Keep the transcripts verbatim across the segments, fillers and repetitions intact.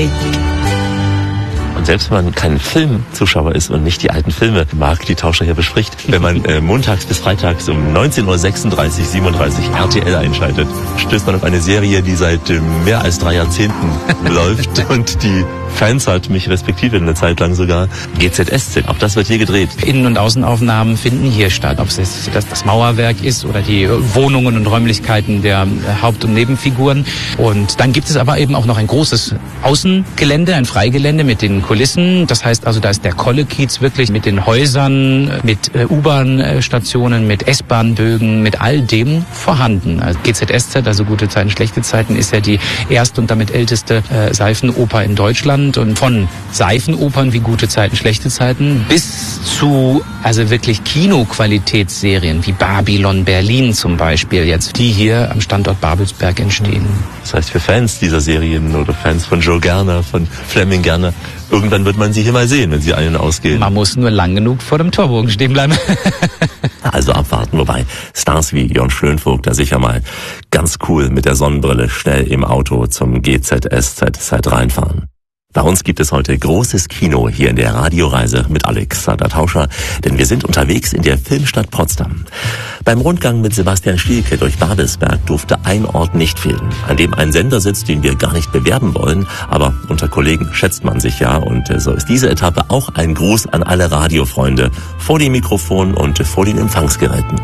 Musik. Und selbst wenn man kein Filmzuschauer ist und nicht die alten Filme mag, die Tauscher hier bespricht, wenn man äh, montags bis freitags um neunzehn Uhr sechsunddreißig, siebenunddreißig R T L einschaltet, stößt man auf eine Serie, die seit äh, mehr als drei Jahrzehnten läuft und die Fans hat, mich respektive eine Zeit lang sogar, G Z S Z. Auch das wird hier gedreht. Innen- und Außenaufnahmen finden hier statt. Ob es jetzt das, das Mauerwerk ist oder die Wohnungen und Räumlichkeiten der Haupt- und Nebenfiguren. Und dann gibt es aber eben auch noch ein großes Außengelände, ein Freigelände mit den Kulissen. Das heißt also, da ist der Kollekiez wirklich mit den Häusern, mit äh, U-Bahn-Stationen, mit S-Bahn-Bögen, mit all dem vorhanden. Also G Z S Z, also Gute Zeiten, Schlechte Zeiten, ist ja die erste und damit älteste äh, Seifenoper in Deutschland. Und von Seifenopern wie Gute Zeiten, Schlechte Zeiten bis zu also wirklich Kinoqualitätsserien wie Babylon Berlin zum Beispiel jetzt, die hier am Standort Babelsberg entstehen. Das heißt, für Fans dieser Serien oder Fans von Joe Gerner, von Fleming Gerner, irgendwann wird man sie hier mal sehen, wenn sie ein- und ausgehen. Man muss nur lang genug vor dem Torbogen stehen bleiben. Also abwarten, wobei Stars wie Jon Schönvogt da sicher mal ganz cool mit der Sonnenbrille schnell im Auto zum G Z S Z reinfahren. Bei uns gibt es heute großes Kino hier in der Radioreise mit Alexander Tauscher, denn wir sind unterwegs in der Filmstadt Potsdam. Beim Rundgang mit Sebastian Stielke durch Babelsberg durfte ein Ort nicht fehlen, an dem ein Sender sitzt, den wir gar nicht bewerben wollen, aber unter Kollegen schätzt man sich ja, und so ist diese Etappe auch ein Gruß an alle Radiofreunde vor dem Mikrofon und vor den Empfangsgeräten.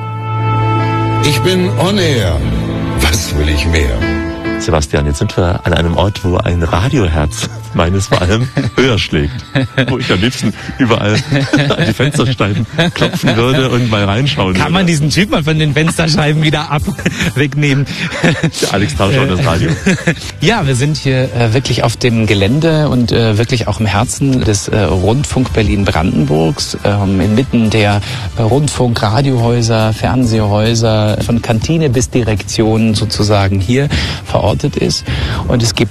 Ich bin on air. Was will ich mehr? Sebastian, jetzt sind wir an einem Ort, wo ein Radioherz meines vor allem höher schlägt. Wo ich am liebsten überall an die Fensterscheiben klopfen würde und mal reinschauen Kann würde. man diesen Typ mal von den Fensterscheiben wieder ab wegnehmen? Der Alex Tauscher und das Radio. Ja, wir sind hier äh, wirklich auf dem Gelände und äh, wirklich auch im Herzen des äh, Rundfunk Berlin-Brandenburgs, ähm, inmitten der äh, Rundfunk, Radiohäuser, Fernsehhäuser, von Kantine bis Direktion sozusagen hier verortet ist. Und es gibt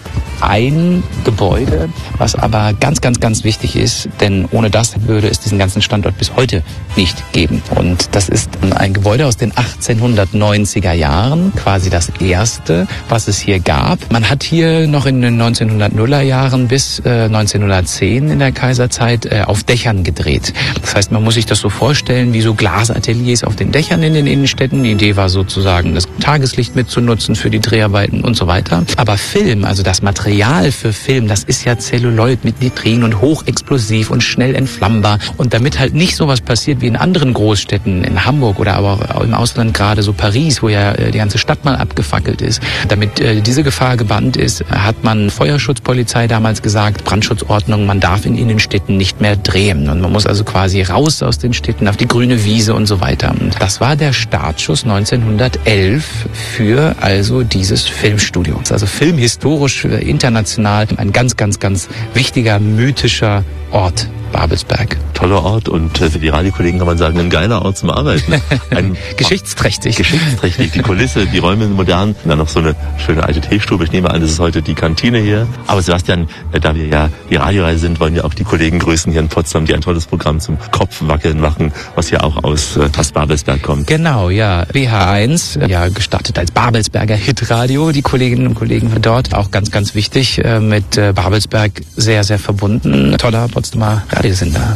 ein Gebäude, was aber ganz, ganz, ganz wichtig ist, denn ohne das würde es diesen ganzen Standort bis heute nicht geben. Und das ist ein Gebäude aus den achtzehnhundertneunziger Jahren, quasi das erste, was es hier gab. Man hat hier noch in den neunzehnhundertnuller Jahren bis äh, neunzehnhundertzehn in der Kaiserzeit äh, auf Dächern gedreht. Das heißt, man muss sich das so vorstellen wie so Glasateliers auf den Dächern in den Innenstädten. Die Idee war sozusagen, das Tageslicht mitzunutzen für die Dreharbeiten und so weiter. Aber Film, also das Material für Film, das ist ja Zelluloid mit Nitrin und hochexplosiv und schnell entflammbar. Und damit halt nicht sowas passiert wie in anderen Großstädten, in Hamburg oder aber auch im Ausland, gerade so Paris, wo ja äh, die ganze Stadt mal abgefackelt ist. Damit äh, diese Gefahr gebannt ist, hat man Feuerschutzpolizei damals gesagt, Brandschutzordnung, man darf in Innenstädten nicht mehr drehen. Und man muss also quasi raus aus den Städten auf die grüne Wiese und so weiter. Und das war der Startschuss neunzehnhundertelf für also dieses Filmstudio. Also filmhistorisch, äh, international ein ganz, ganz, ganz wichtiger, mythischer Ort, Babelsberg. Toller Ort und für die Radiokollegen kann man sagen, ein geiler Ort zum Arbeiten. Ein Geschichtsträchtig. Geschichtsträchtig. Die Kulisse, die Räume sind modern. Und dann noch so eine schöne alte Teestube. Ich nehme an, das ist heute die Kantine hier. Aber Sebastian, da wir ja die Radioreise sind, wollen wir auch die Kollegen grüßen hier in Potsdam, die ein tolles Programm zum Kopfwackeln machen, was ja auch aus äh, fast Babelsberg kommt. Genau, ja. B H eins, ja, gestartet als Babelsberger Hitradio. Die Kolleginnen und Kollegen von dort, auch ganz, ganz wichtig, äh, mit äh, Babelsberg sehr, sehr verbunden. Toller Potsdamer Radiosender.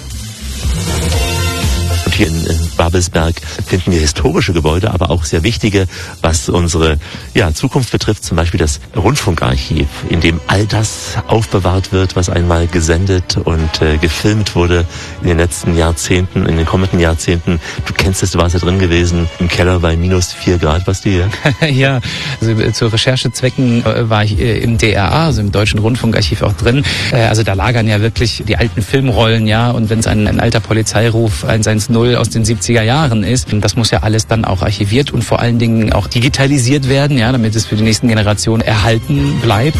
Und hier in Babelsberg finden wir historische Gebäude, aber auch sehr wichtige, was unsere ja, Zukunft betrifft, zum Beispiel das Rundfunkarchiv, in dem all das aufbewahrt wird, was einmal gesendet und äh, gefilmt wurde in den letzten Jahrzehnten, in den kommenden Jahrzehnten. Du kennst es, du warst ja drin gewesen, im Keller bei minus vier Grad, was die hier? Ja, also zu Recherchezwecken äh, war ich äh, im D R A, also im Deutschen Rundfunkarchiv auch drin. Äh, also da lagern ja wirklich die alten Filmrollen, ja, und wenn es ein, ein alter Polizeiruf eins eins null aus den siebziger Jahren ist, das muss ja alles dann auch archiviert und vor allen Dingen auch digitalisiert werden, ja, damit es für die nächsten Generationen erhalten bleibt.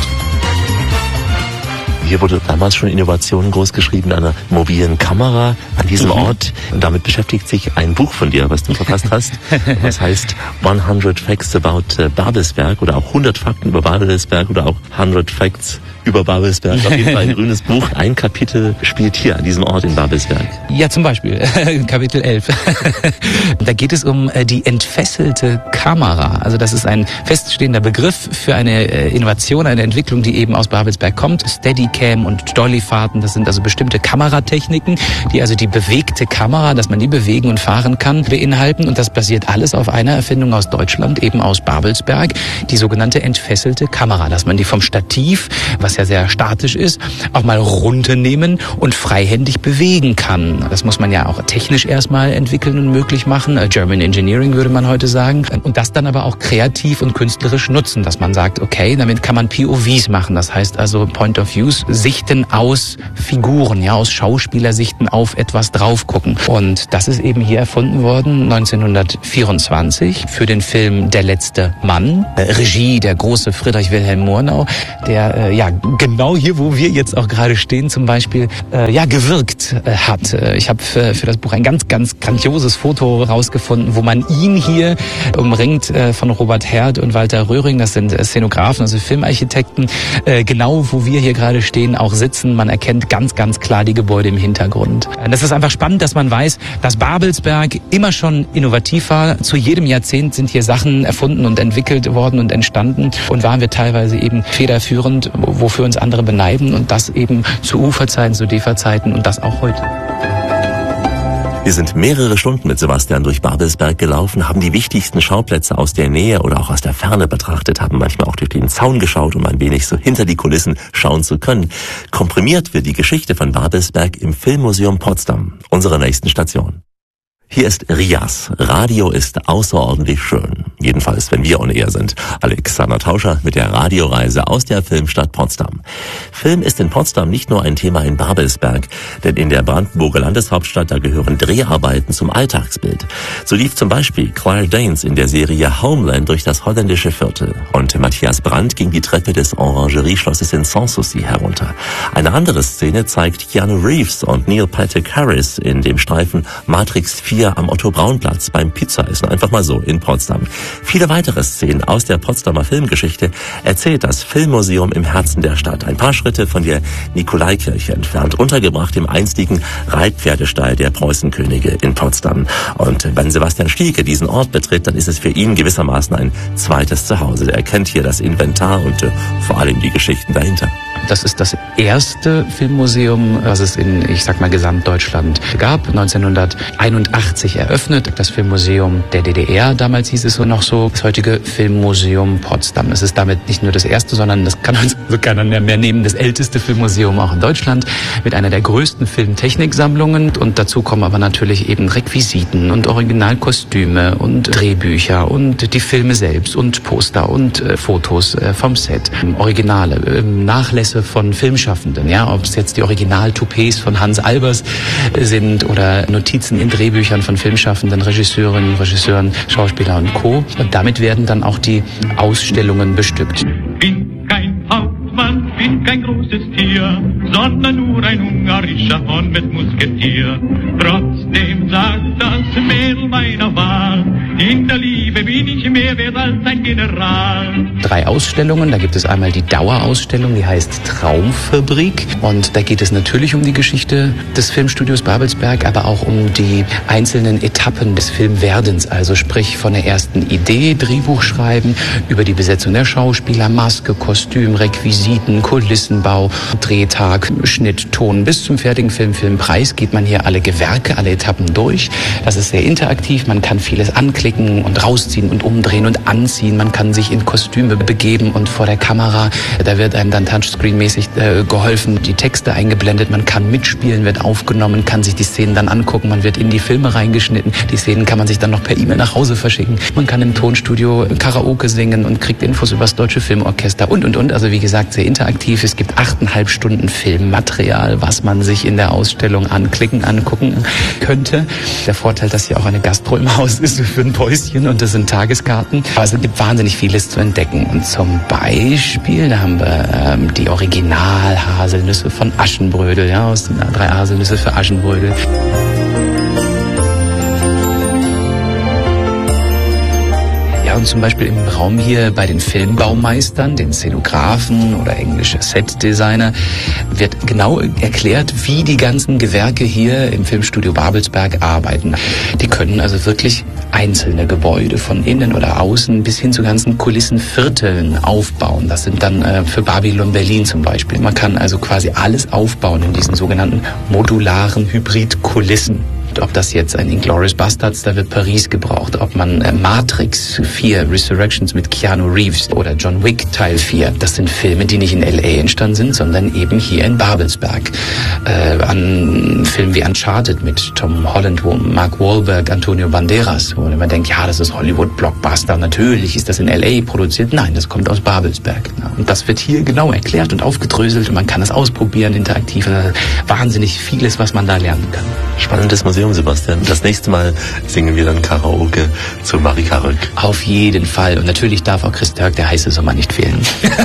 Hier wurde damals schon Innovationen großgeschrieben an einer mobilen Kamera an diesem mhm. Ort. Und damit beschäftigt sich ein Buch von dir, was du verfasst hast. Das heißt hundert Facts about Babelsberg oder auch hundert Fakten über Babelsberg oder auch hundert Facts über Babelsberg. Auf jeden Fall ein grünes Buch. Ein Kapitel spielt hier an diesem Ort in Babelsberg. Ja, zum Beispiel Kapitel elf. Da geht es um die entfesselte Kamera. Also das ist ein feststehender Begriff für eine Innovation, eine Entwicklung, die eben aus Babelsberg kommt. Steadicam Steadicam und Dollyfahrten. Das sind also bestimmte Kameratechniken, die also die bewegte Kamera, dass man die bewegen und fahren kann, beinhalten. Und das basiert alles auf einer Erfindung aus Deutschland, eben aus Babelsberg, die sogenannte entfesselte Kamera, dass man die vom Stativ, was ja sehr statisch ist, auch mal runternehmen und freihändig bewegen kann. Das muss man ja auch technisch erstmal entwickeln und möglich machen. German Engineering würde man heute sagen. Und das dann aber auch kreativ und künstlerisch nutzen, dass man sagt, okay, damit kann man P O Vs machen. Das heißt also Point of Views, Sichten aus Figuren, ja, aus Schauspielersichten auf etwas drauf gucken. Und das ist eben hier erfunden worden, neunzehnhundertvierundzwanzig, für den Film Der letzte Mann. Äh, Regie der große Friedrich Wilhelm Murnau, der äh, ja genau hier, wo wir jetzt auch gerade stehen, zum Beispiel äh, ja gewirkt äh, hat. Äh, ich habe für, für das Buch ein ganz, ganz grandioses Foto rausgefunden, wo man ihn hier umringt äh, von Robert Herd und Walter Röhring, das sind äh, Szenografen, also Filmarchitekten, äh, genau wo wir hier gerade stehen, auch sitzen. Man erkennt ganz, ganz klar die Gebäude im Hintergrund. Äh, das ist einfach spannend, dass man weiß, dass Babelsberg immer schon innovativ war. Zu jedem Jahrzehnt sind hier Sachen erfunden und entwickelt worden und entstanden und waren wir teilweise eben federführend, wofür uns andere beneiden, und das eben zu Uferzeiten, zu D E F A-Zeiten und das auch heute. Wir sind mehrere Stunden mit Sebastian durch Babelsberg gelaufen, haben die wichtigsten Schauplätze aus der Nähe oder auch aus der Ferne betrachtet, haben manchmal auch durch den Zaun geschaut, um ein wenig so hinter die Kulissen schauen zu können. Komprimiert wird die Geschichte von Babelsberg im Filmmuseum Potsdam, unserer nächsten Station. Hier ist Rias. Radio ist außerordentlich schön. Jedenfalls, wenn wir on air sind. Alexander Tauscher mit der Radioreise aus der Filmstadt Potsdam. Film ist in Potsdam nicht nur ein Thema in Babelsberg, denn in der Brandenburger Landeshauptstadt, da gehören Dreharbeiten zum Alltagsbild. So lief zum Beispiel Claire Danes in der Serie Homeland durch das holländische Viertel. Und Matthias Brandt ging die Treppe des Orangerieschlosses in Sanssouci herunter. Eine andere Szene zeigt Keanu Reeves und Neil Patrick Harris in dem Streifen Matrix vier am Otto-Braun-Platz beim Pizzaessen, einfach mal so in Potsdam. Viele weitere Szenen aus der Potsdamer Filmgeschichte erzählt das Filmmuseum im Herzen der Stadt. Ein paar Schritte von der Nikolaikirche entfernt, untergebracht im einstigen Reitpferdestall der Preußenkönige in Potsdam. Und wenn Sebastian Stieke diesen Ort betritt, dann ist es für ihn gewissermaßen ein zweites Zuhause. Er kennt hier das Inventar und äh, vor allem die Geschichten dahinter. Das ist das erste Filmmuseum, was es in, ich sag mal, Gesamtdeutschland gab. neunzehnhunderteinundachtzig eröffnet. Das Filmmuseum der D D R, damals hieß es so noch so, das heutige Filmmuseum Potsdam. Es ist damit nicht nur das erste, sondern das kann uns so keiner mehr nehmen, das älteste Filmmuseum auch in Deutschland mit einer der größten Filmtechniksammlungen. Und dazu kommen aber natürlich eben Requisiten und Originalkostüme und Drehbücher und die Filme selbst und Poster und äh, Fotos äh, vom Set. Originale, äh, Nachlässe von Filmschaffenden, ja, ob es jetzt die Original-Toupets von Hans Albers sind oder Notizen in Drehbüchern von Filmschaffenden, Regisseurinnen, Regisseuren, Schauspieler und Co. Und damit werden dann auch die Ausstellungen bestückt. Bin kein Hauptmann, bin kein großes Tier, sondern nur ein ungarischer Hund mit Musketier. Trotzdem sagt das Mädel meiner Wahl, in der Liebe bin ich mehr wert als ein General. Drei Ausstellungen, da gibt es einmal die Dauerausstellung, die heißt Traumfabrik, und da geht es natürlich um die Geschichte des Filmstudios Babelsberg, aber auch um die einzelnen Etappen des Filmwerdens, also sprich von der ersten Idee, Drehbuch schreiben, über die Besetzung der Schauspieler, Maske, Kostüm, Requisiten, Kulissenbau, Drehtag, Schnitt, Ton, bis zum fertigen Film, Filmpreis geht man hier alle Gewerke, alle Etappen durch. Das ist sehr interaktiv, man kann vieles anklicken und rausziehen und umdrehen und anziehen, man kann sich in Kostüme begeben und vor der Kamera, da wird einem dann Touchscreen-mäßig äh, geholfen, die Texte eingeblendet, man kann mitspielen, wird aufgenommen, kann sich die Szenen dann angucken, man wird in die Filme reingeschnitten, die Szenen kann man sich dann noch per E-Mail nach Hause verschicken, man kann im Tonstudio Karaoke singen und kriegt Infos über das Deutsche Filmorchester und und und, also wie gesagt, sehr interaktiv. Es gibt achteinhalb Stunden Filmmaterial, was man sich in der Ausstellung anklicken, angucken könnte. Der Vorteil, dass hier auch eine Gastro im Haus ist für ein Päuschen und das sind Tageskarten. Aber es gibt wahnsinnig vieles zu entdecken. Und zum Beispiel, da haben wir ähm, die Original-Haselnüsse von Aschenbrödel, ja, aus den drei Haselnüsse für Aschenbrödel. Und zum Beispiel im Raum hier bei den Filmbaumeistern, den Szenografen oder englische Setdesigner, wird genau erklärt, wie die ganzen Gewerke hier im Filmstudio Babelsberg arbeiten. Die können also wirklich einzelne Gebäude von innen oder außen bis hin zu ganzen Kulissenvierteln aufbauen. Das sind dann äh, für Babylon Berlin zum Beispiel. Man kann also quasi alles aufbauen in diesen sogenannten modularen Hybridkulissen. Ob das jetzt ein Inglourious Basterds, da wird Paris gebraucht. Ob man äh, Matrix vier, Resurrections mit Keanu Reeves oder John Wick Teil vier. Das sind Filme, die nicht in L A entstanden sind, sondern eben hier in Babelsberg. Äh, an Filmen wie Uncharted mit Tom Holland, wo Mark Wahlberg, Antonio Banderas, wo man denkt, ja, das ist Hollywood-Blockbuster. Natürlich ist das in L A produziert. Nein, das kommt aus Babelsberg. Und das wird hier genau erklärt und aufgedröselt und man kann es ausprobieren, interaktiv. Wahnsinnig vieles, was man da lernen kann. Spannendes Museum, Sebastian. Das nächste Mal singen wir dann Karaoke zu Marika Rück. Auf jeden Fall. Und natürlich darf auch Chris Dirk, der heiße Sommer, nicht fehlen.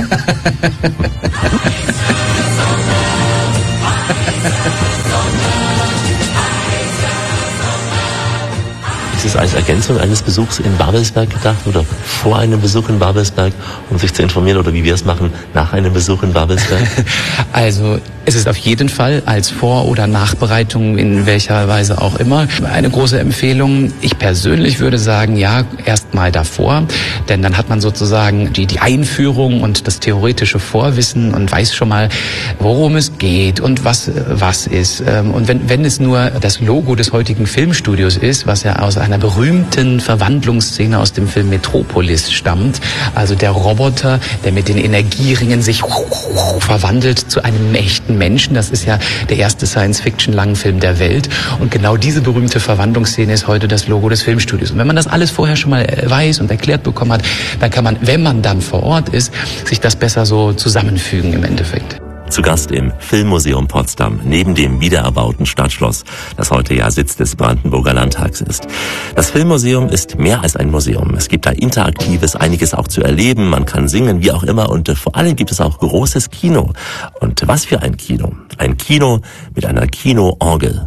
Ist es als Ergänzung eines Besuchs in Babelsberg gedacht oder vor einem Besuch in Babelsberg, um sich zu informieren, oder wie wir es machen, nach einem Besuch in Babelsberg? Also es ist auf jeden Fall als Vor- oder Nachbereitung in welcher Weise auch immer eine große Empfehlung. Ich persönlich würde sagen, ja, erst mal davor, denn dann hat man sozusagen die, die Einführung und das theoretische Vorwissen und weiß schon mal, worum es geht und was was ist. Und wenn, wenn es nur das Logo des heutigen Filmstudios ist, was ja aus einer berühmten Verwandlungsszene aus dem Film Metropolis stammt, also der Roboter, der mit den Energieringen sich verwandelt zu einem echten Menschen. Das ist ja der erste Science-Fiction-Langfilm der Welt. Und genau diese berühmte Verwandlungsszene ist heute das Logo des Filmstudios. Und wenn man das alles vorher schon mal weiß und erklärt bekommen hat, dann kann man, wenn man dann vor Ort ist, sich das besser so zusammenfügen im Endeffekt. Zu Gast im Filmmuseum Potsdam, neben dem wiedererbauten Stadtschloss, das heute ja Sitz des Brandenburger Landtags ist. Das Filmmuseum ist mehr als ein Museum. Es gibt da Interaktives, einiges auch zu erleben, man kann singen, wie auch immer, und vor allem gibt es auch großes Kino. Und was für ein Kino? Ein Kino mit einer Kinoorgel.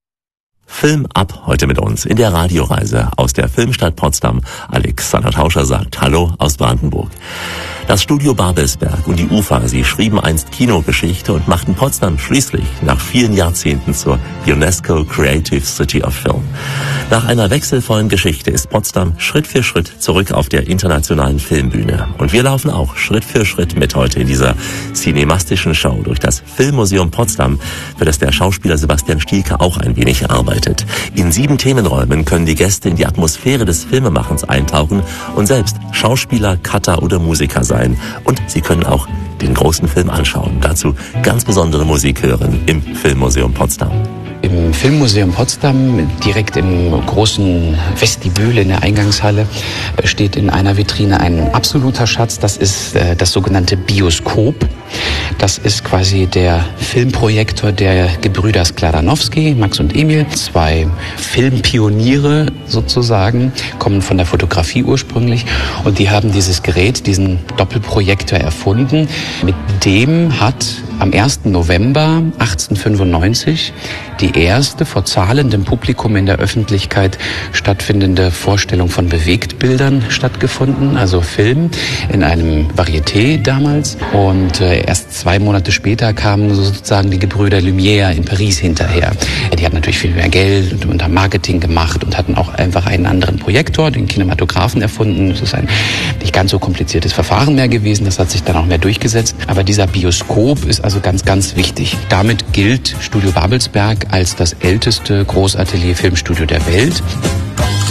Film ab heute mit uns in der Radioreise aus der Filmstadt Potsdam. Alexander Tauscher sagt Hallo aus Brandenburg. Das Studio Babelsberg und die U F A, sie schrieben einst Kinogeschichte und machten Potsdam schließlich nach vielen Jahrzehnten zur UNESCO Creative City of Film. Nach einer wechselvollen Geschichte ist Potsdam Schritt für Schritt zurück auf der internationalen Filmbühne. Und wir laufen auch Schritt für Schritt mit heute in dieser cinemastischen Show durch das Filmmuseum Potsdam, für das der Schauspieler Sebastian Stielke auch ein wenig arbeitet. In sieben Themenräumen können die Gäste in die Atmosphäre des Filmemachens eintauchen und selbst Schauspieler, Cutter oder Musiker sein. Und sie können auch den großen Film anschauen. Dazu ganz besondere Musik hören im Filmmuseum Potsdam. Im Filmmuseum Potsdam, direkt im großen Vestibül in der Eingangshalle, steht in einer Vitrine ein absoluter Schatz. Das ist äh, das sogenannte Bioskop. Das ist quasi der Filmprojektor der Gebrüder Skladanowski, Max und Emil. Zwei Filmpioniere sozusagen, kommen von der Fotografie ursprünglich. Und die haben dieses Gerät, diesen Doppelprojektor erfunden. Mit dem hat am ersten November achtzehnhundertfünfundneunzig die erste vor zahlendem Publikum in der Öffentlichkeit stattfindende Vorstellung von Bewegtbildern stattgefunden, also Film in einem Varieté damals. Und äh, erst zwei Monate später kamen sozusagen die Gebrüder Lumière in Paris hinterher. Die hatten natürlich viel mehr Geld und haben Marketing gemacht und hatten auch einfach einen anderen Projektor, den Kinematographen, erfunden. Das ist ein nicht ganz so kompliziertes Verfahren mehr gewesen, das hat sich dann auch mehr durchgesetzt. Aber dieser Bioskop ist also ganz, ganz wichtig. Damit gilt Studio Babelsberg als das älteste Großatelier-Filmstudio der Welt.